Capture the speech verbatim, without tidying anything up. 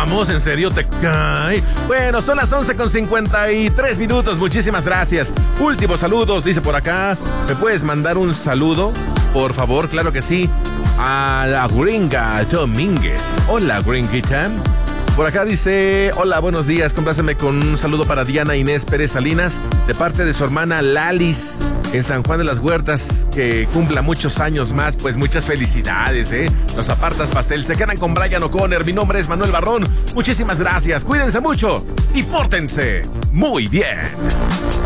vamos, ¿en serio te cae? Bueno, son las once con cincuenta y tres minutos, muchísimas gracias. Últimos saludos, dice por acá. ¿Me puedes mandar un saludo? Por favor, claro que sí. A la gringa Domínguez. Hola, gringuita. Por acá dice, hola, buenos días, compláceme con un saludo para Diana Inés Pérez Salinas, de parte de su hermana Lalis, en San Juan de las Huertas, que cumpla muchos años más, pues muchas felicidades, ¿eh? Los apartas pastel, se quedan con Brian O'Connor, mi nombre es Manuel Barrón, muchísimas gracias, cuídense mucho y pórtense muy bien.